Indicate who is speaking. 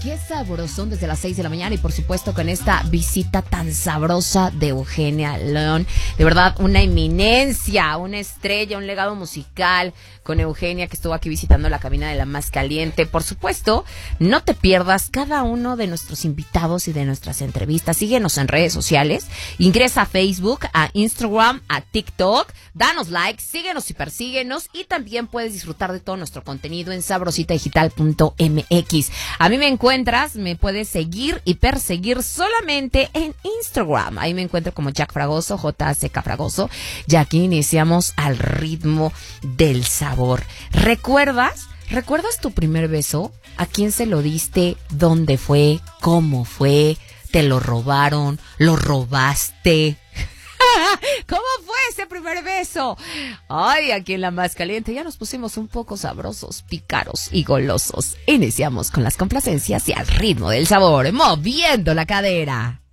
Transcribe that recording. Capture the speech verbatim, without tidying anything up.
Speaker 1: qué sabrosón desde las seis de la mañana y por supuesto con esta visita tan sabrosa de Eugenia León. De verdad, una eminencia, una estrella, un legado musical con Eugenia que estuvo aquí visitando la cabina de La Más Caliente. Por supuesto, no te pierdas cada uno de nuestros invitados y de nuestras entrevistas. Síguenos en redes sociales, ingresa a Facebook, a Instagram, a TikTok, danos like, síguenos y persíguenos y también puedes disfrutar de todo nuestro contenido en sabrosita digital punto m x. A mí me encuentras, me puedes seguir y perseguir solamente en Instagram. Ahí me encuentro como Jack Fragoso, J C K Fragoso. Y aquí iniciamos al ritmo del sabor. ¿Recuerdas? ¿Recuerdas tu primer beso? ¿A quién se lo diste? ¿Dónde fue? ¿Cómo fue? ¿Te lo robaron? ¿Lo robaste? ¿Cómo fue ese primer beso? Ay, aquí en La Más Caliente ya nos pusimos un poco sabrosos, pícaros y golosos. Iniciamos con las complacencias y al ritmo del sabor, moviendo la cadera.